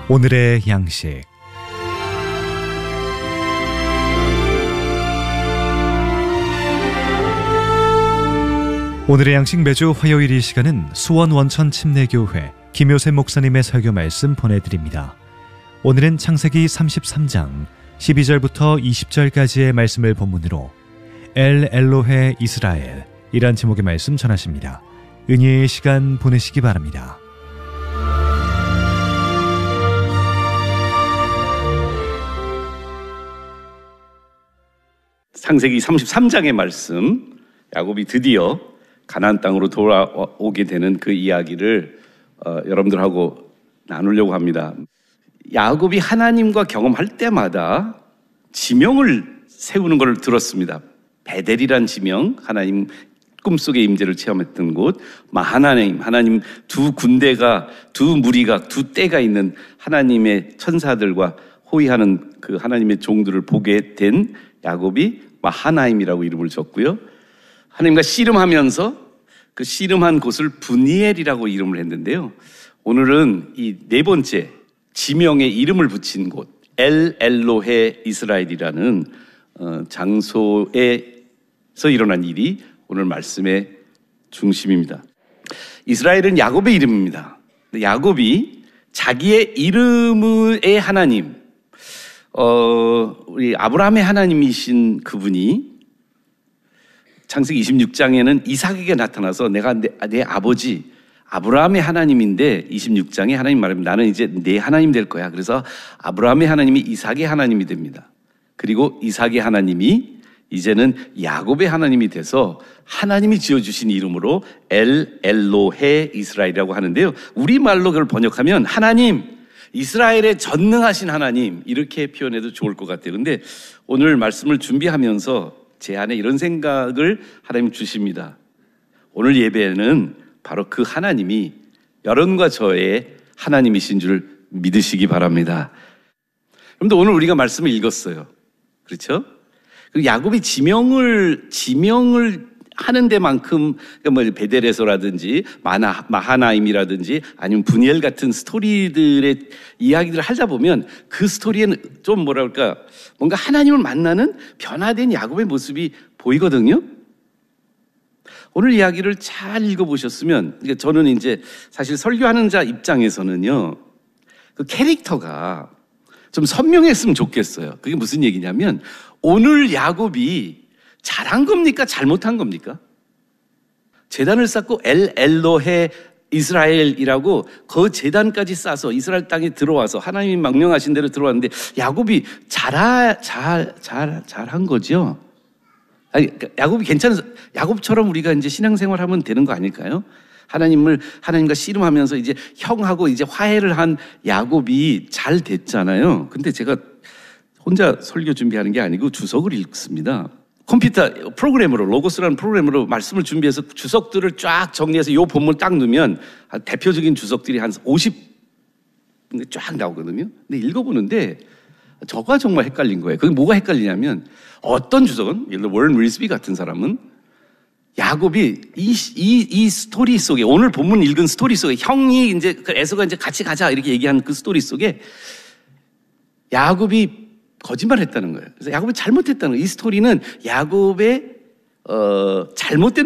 오늘의 양식. 오늘의 양식 매주 화요일 이 시간은 수원 원천 침례교회 김효셉 목사님의 설교 말씀 보내드립니다. 오늘은 창세기 33장 12절부터 20절까지의 말씀을 본문으로 엘 엘로헤 이스라엘 이란 제목의 말씀 전하십니다. 은혜의 시간 보내시기 바랍니다. 창세기 33장의 말씀, 야곱이 드디어 가나안 땅으로 돌아오게 되는 그 이야기를 여러분들하고 나누려고 합니다. 야곱이 하나님과 경험할 때마다 지명을 세우는 걸 들었습니다. 베델이란 지명, 하나님 꿈속의 임재를 체험했던 곳, 마하나임, 하나님 두 군대가, 두 무리가, 두 떼가 있는 하나님의 천사들과 호위하는 그 하나님의 종들을 보게 된 야곱이 마하나임이라고 이름을 줬고요. 하나님과 씨름하면서 그 씨름한 곳을 브니엘이라고 이름을 했는데요. 오늘은 이 네 번째 지명의 이름을 붙인 곳, 엘 엘로헤 이스라엘이라는 장소에서 일어난 일이 오늘 말씀의 중심입니다. 이스라엘은 야곱의 이름입니다. 야곱이 자기의 이름의 하나님, 우리 아브라함의 하나님이신 그분이 창세기 26장에는 이삭에게 나타나서 내가 내 아버지 아브라함의 하나님인데 26장에 하나님 말하면 나는 이제 내 하나님 될 거야. 그래서 아브라함의 하나님이 이삭의 하나님이 됩니다. 그리고 이삭의 하나님이 이제는 야곱의 하나님이 돼서 하나님이 지어주신 이름으로 엘 엘로헤 이스라엘이라고 하는데요. 우리말로 그걸 번역하면 하나님, 이스라엘의 전능하신 하나님, 이렇게 표현해도 좋을 것 같아요. 근데 오늘 말씀을 준비하면서 제 안에 이런 생각을 하나님 주십니다. 오늘 예배는 바로 그 하나님이 여러분과 저의 하나님이신 줄 믿으시기 바랍니다. 그런데 오늘 우리가 말씀을 읽었어요. 그렇죠? 야곱이 지명을 하는 데만큼, 그러니까 뭐 베델에서라든지 마하나임이라든지 아니면 브니엘 같은 스토리들의 이야기들을 하다 보면 그 스토리에는 좀 뭐랄까, 뭔가 하나님을 만나는 변화된 야곱의 모습이 보이거든요. 오늘 이야기를 잘 읽어보셨으면, 그러니까 저는 이제 사실 설교하는 자 입장에서는요, 그 캐릭터가 좀 선명했으면 좋겠어요. 그게 무슨 얘기냐면, 오늘 야곱이 잘한 겁니까? 잘못한 겁니까? 제단을 쌓고 엘 엘로헤 이스라엘이라고 그 제단까지 쌓아서 이스라엘 땅에 들어와서 하나님이 명령하신 대로 들어왔는데 야곱이 잘한 거죠. 아니, 야곱이 야곱처럼 우리가 이제 신앙생활 하면 되는 거 아닐까요? 하나님과 씨름하면서 이제 형하고 이제 화해를 한 야곱이 잘 됐잖아요. 근데 제가 혼자 설교 준비하는 게 아니고 주석을 읽습니다. 컴퓨터 프로그램으로, 로고스라는 프로그램으로 말씀을 준비해서 주석들을 쫙 정리해서 요 본문 딱 넣으면 대표적인 주석들이 한 50 쫙 나오거든요. 근데 읽어보는데 저가 정말 헷갈린 거예요. 그게 뭐가 헷갈리냐면 어떤 주석은, 예를 들어 워런 윌스비 같은 사람은 야곱이 이 스토리 속에, 오늘 본문 읽은 스토리 속에 형이 이제 그 에서가 이제 같이 가자 이렇게 얘기한 그 스토리 속에 야곱이 거짓말을 했다는 거예요. 그래서 야곱이 잘못했다는 거예요. 이 스토리는 야곱의 잘못된